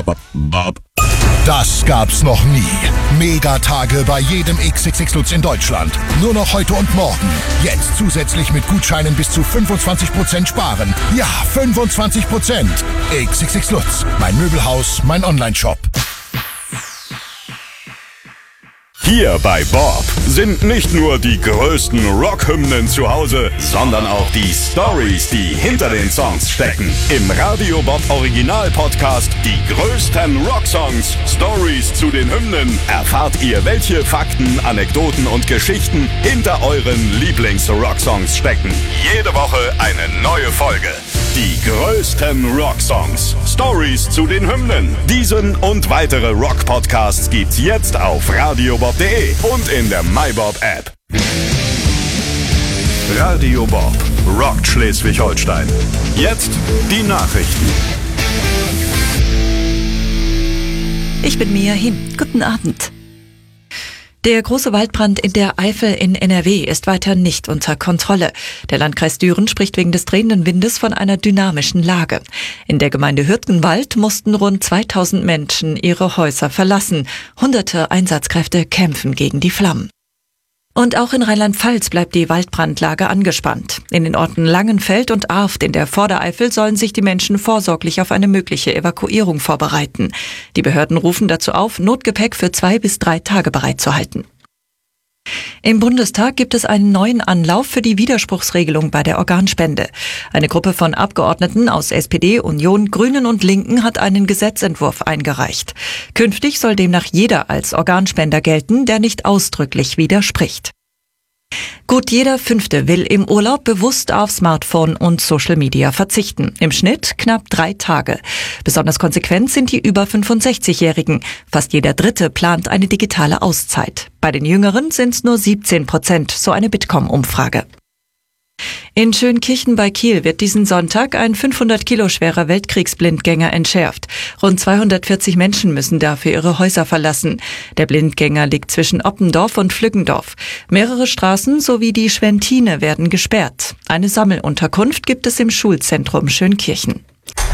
Bob. Das gab's noch nie. Megatage bei jedem XXX Lutz in Deutschland. Nur noch heute und morgen. Jetzt zusätzlich mit Gutscheinen bis zu 25% sparen. Ja, 25%. XXX Lutz. Mein Möbelhaus, mein Onlineshop. Hier bei Bob sind nicht nur die größten Rockhymnen zu Hause, sondern auch die Stories, die hinter den Songs stecken. Im Radio Bob Original Podcast Die größten Rocksongs, Stories zu den Hymnen, erfahrt ihr, welche Fakten, Anekdoten und Geschichten hinter euren Lieblings-Rocksongs stecken. Jede Woche eine neue Folge. Die größten Rocksongs, Stories zu den Hymnen. Diesen und weitere Rock-Podcasts gibt's jetzt auf radiobob.de und in der MyBob-App. Radio Bob rockt Schleswig-Holstein. Jetzt die Nachrichten. Ich bin Mia Him. Guten Abend. Der große Waldbrand in der Eifel in NRW ist weiter nicht unter Kontrolle. Der Landkreis Düren spricht wegen des drehenden Windes von einer dynamischen Lage. In der Gemeinde Hürtgenwald mussten rund 2000 Menschen ihre Häuser verlassen. Hunderte Einsatzkräfte kämpfen gegen die Flammen. Und auch in Rheinland-Pfalz bleibt die Waldbrandlage angespannt. In den Orten Langenfeld und Arft in der Vordereifel sollen sich die Menschen vorsorglich auf eine mögliche Evakuierung vorbereiten. Die Behörden rufen dazu auf, Notgepäck für 2 bis 3 Tage bereitzuhalten. Im Bundestag gibt es einen neuen Anlauf für die Widerspruchsregelung bei der Organspende. Eine Gruppe von Abgeordneten aus SPD, Union, Grünen und Linken hat einen Gesetzentwurf eingereicht. Künftig soll demnach jeder als Organspender gelten, der nicht ausdrücklich widerspricht. Gut jeder Fünfte will im Urlaub bewusst auf Smartphone und Social Media verzichten. Im Schnitt knapp 3 Tage. Besonders konsequent sind die über 65-Jährigen. Fast jeder Dritte plant eine digitale Auszeit. Bei den Jüngeren sind es nur 17%, so eine Bitkom-Umfrage. In Schönkirchen bei Kiel wird diesen Sonntag ein 500 Kilo schwerer Weltkriegsblindgänger entschärft. Rund 240 Menschen müssen dafür ihre Häuser verlassen. Der Blindgänger liegt zwischen Oppendorf und Flüggendorf. Mehrere Straßen sowie die Schwentine werden gesperrt. Eine Sammelunterkunft gibt es im Schulzentrum Schönkirchen.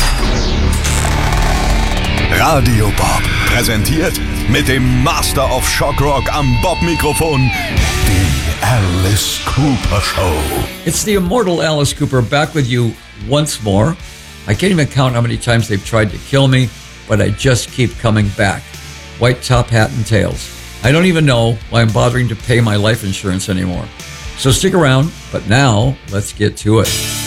Radio Bob präsentiert mit dem Master of Shock Rock am Bob-Mikrofon die Alice Cooper Show. It's the immortal Alice Cooper back with you once more. I can't even count how many times they've tried to kill me, but I just keep coming back. White top hat and tails. I don't even know why I'm bothering to pay my life insurance anymore. So stick around, but now let's get to it.